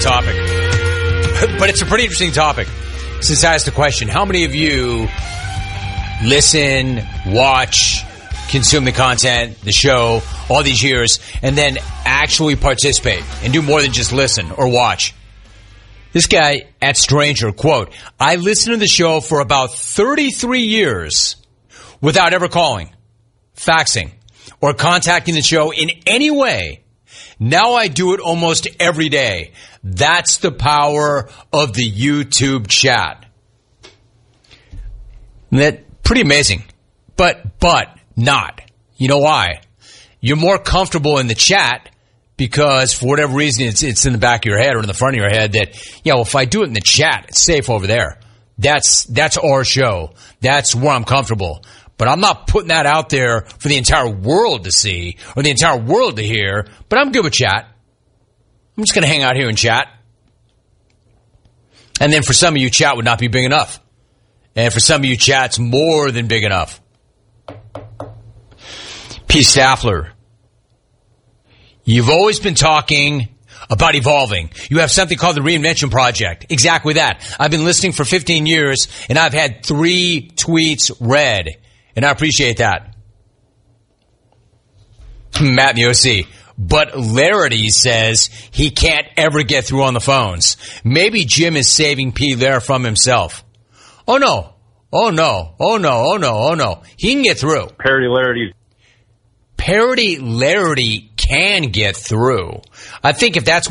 topic. But it's a pretty interesting topic. Since I asked the question, how many of you listen, watch, consume the content, the show, all these years, and then actually participate and do more than just listen or watch? This guy at Stranger, quote, I listened to the show for about 33 years without ever calling, faxing, or contacting the show in any way. Now I do it almost every day. That's the power of the YouTube chat. That pretty amazing, but not. You know why? You're more comfortable in the chat because for whatever reason it's in the back of your head or in the front of your head that, if I do it in the chat, it's safe over there. That's our show. That's where I'm comfortable. But I'm not putting that out there for the entire world to see or the entire world to hear. But I'm good with chat. I'm just going to hang out here and chat. And then for some of you, chat would not be big enough. And for some of you, chat's more than big enough. P. Staffler, you've always been talking about evolving. You have something called the Reinvention Project. Exactly that. I've been listening for 15 years, and I've had 3 tweets read. And I appreciate that. Matt Miosi. But Larity says he can't ever get through on the phones. Maybe Jim is saving P. Lair from himself. Oh, no. Oh, no. Oh, no. Oh, no. Oh, no. He can get through. Parody Larity can get through. I think if that's